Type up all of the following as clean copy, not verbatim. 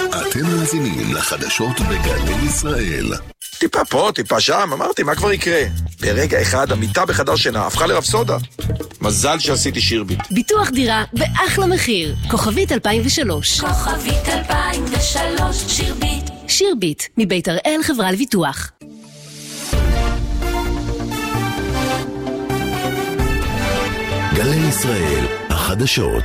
אתם מאזינים לחדשות בגלי ישראל. טיפה פה, טיפה שם, אמרתי, מה כבר יקרה? ברגע אחד המיטה בחדר שינה הפכה לרפסודה. מזל שעשיתי שירביט. ביטוח דירה באחלה מחיר. כוכבית 2003. כוכבית 2003, שירביט. שירביט, מבית הראל חברה לביטוח. גלי ישראל, החדשות.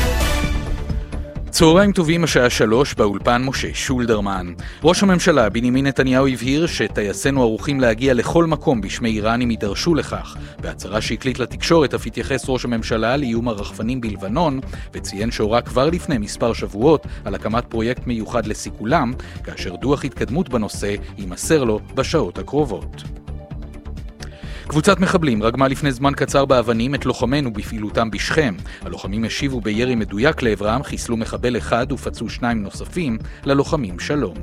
צהריים טובים, השעה 3, באולפן משה שולדרמן. ראש הממשלה בנימין נתניהו הבהיר שטייסינו ערוכים להגיע לכל מקום בשמי איראן אם יידרשו לכך. בהצהרה שהקליט לתקשורת אף התייחס ראש הממשלה לאיום הרחפנים בלבנון, וציין שהורה כבר לפני מספר שבועות על הקמת פרויקט מיוחד לסיכולם, כאשר דוח התקדמות בנושא יימסר לו בשעות הקרובות. קבוצת מחבלים רגמה לפני זמן קצר באבנים את לוחמינו בפעילותם בשכם. הלוחמים השיבו בירי מדויק לעברם, חיסלו מחבל אחד ופצעו 2 נוספים, ללוחמים שלום.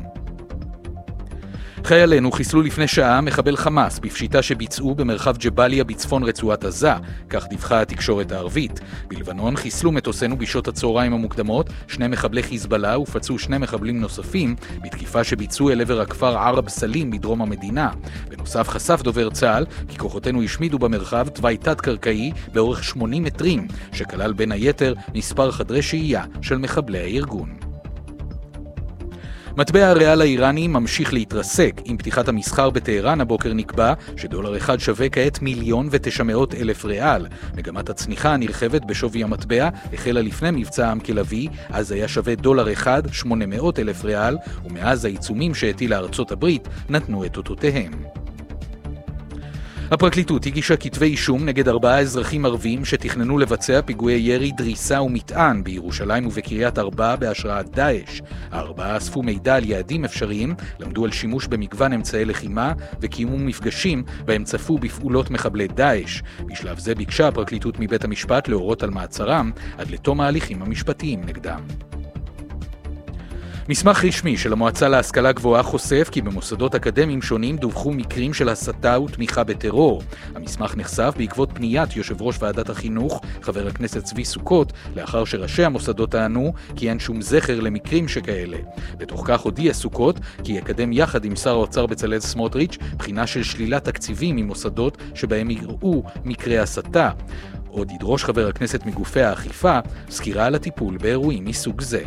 חיילינו חיסלו לפני שעה מחבל חמאס בפשיטה שביצעו במרחב ג'באליה בצפון רצועת עזה, כך דיווחה התקשורת הערבית. בלבנון חיסלו מטוסינו בשעות הצהריים המוקדמות 2 מחבלי חיזבאללה ופצעו 2 מחבלים נוספים בתקיפה שביצעו אל עבר הכפר ערב סלים בדרום המדינה. בנוסף חשף דובר צה"ל כי כוחותינו השמידו במרחב תוואי תת-קרקעי באורך 80 מטרים, שכלל בין היתר מספר חדרי שהייה של מחבלי הארגון. מטבע הריאל האיראני ממשיך להתרסק. עם פתיחת המסחר בטהרן הבוקר נקבע שדולר אחד שווה כעת 1,900,000 ריאל. מגמת הצניחה הנרחבת בשווי המטבע החלה לפני מבצע עם כלבי, אז היה שווה דולר אחד 800,000 ריאל, ומאז העיצומים שהטילה ארצות הברית נתנו את אותותיהם. הפרקליטות הגישה כתבי אישום נגד 4 אזרחים ערבים שתכננו לבצע פיגועי ירי, דריסה ומטען בירושלים ובקריית ארבע בהשראת דאעש. ה4 אספו מידע על יעדים אפשריים, למדו על שימוש במגוון אמצעי לחימה וקיימו מפגשים בהם צפו בפעולות מחבלי דאעש. בשלב זה ביקשה הפרקליטות מבית המשפט להורות על מעצרם עד לתום ההליכים המשפטיים נגדם. מסמך רשמי של המועצה להשכלה גבוהה חושף כי במוסדות אקדמיים שונים דווחו מקרים של הסתה ותמיכה בטרור. המסמך נחשף בעקבות פניית יושב ראש ועדת החינוך, חבר הכנסת צבי סוכות, לאחר שראשי המוסדות טענו כי אין שום זכר למקרים שכאלה. בתוך כך הודיע סוכות כי יקדם יחד עם שר האוצר בצלאל סמוטריץ' בחינה של שלילת תקציבים ממוסדות שבהם יראו מקרי הסתה. עוד ידרוש חבר הכנסת מגופי האכיפה סקירה על הטיפול באירועים מסוג זה.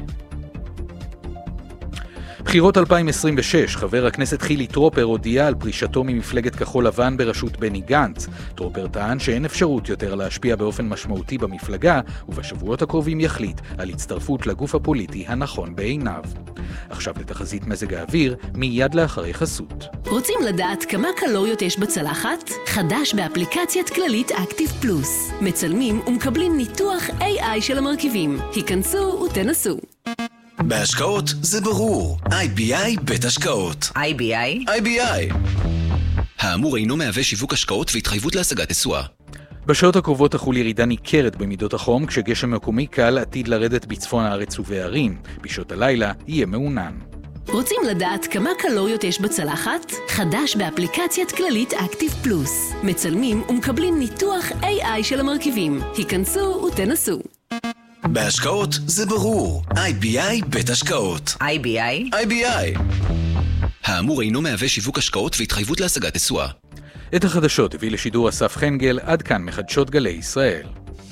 בחירות 2026, חבר הכנסת חילי טרופר הודיע על פרישתו ממפלגת כחול לבן בראשות בני גנץ. טרופר טען שאין אפשרות יותר להשפיע באופן משמעותי במפלגה, ובשבועות הקרובים יחליט על הצטרפות לגוף הפוליטי הנכון בעיניו. עכשיו לתחזית מזג האוויר, מיד לאחרי חסות. רוצים לדעת כמה קלוריות יש בצלחת? חדש באפליקציית כללית אקטיב פלוס. מצלמים ומקבלים ניתוח AI של המרכיבים. היכנסו ותנסו. בהשקעות זה ברור. IBI בית השקעות. IBI. האמור אינו מהווה שיווק השקעות והתחייבות להשגת תשואה. בשעות הקרובות תחול ירידה ניכרת במידות החום, כשגשם מקומי קל עתיד לרדת בצפון הארץ ובערים. בשעות הלילה יהיה מעונן. רוצים לדעת כמה קלוריות יש בצלחת? חדש באפליקציית כללית אקטיב פלוס. מצלמים ומקבלים ניתוח AI של המרכיבים. היכנסו ותנסו. בהשקעות זה ברור. IBI בית השקעות. IBI. האמור אינו מהווה שיווק השקעות והתחייבות להשגת תשואה. את החדשות הביא לשידור אסף חנגל, עד כאן מחדשות גלי ישראל.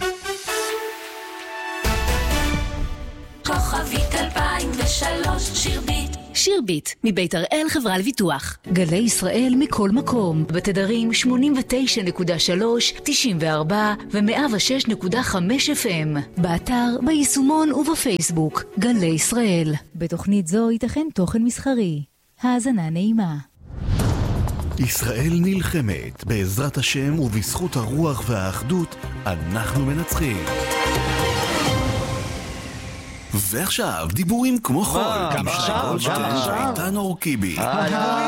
כוכבית 2003, שירביט. שירביט, מבית הראל חברה לביטוח. גלי ישראל מכל מקום, בתדרים 89.3, 94 ו-106.5 FM. באתר, ביישומון ובפייסבוק. גלי ישראל. בתוכנית זו ייתכן תוכן מסחרי. האזנה נעימה. ישראל נלחמת, בעזרת השם ובזכות הרוח והאחדות, אנחנו מנצחים. ועכשיו, דיבורים כמו חול. עם שי גולדשטיין ואיתן אורקיבי.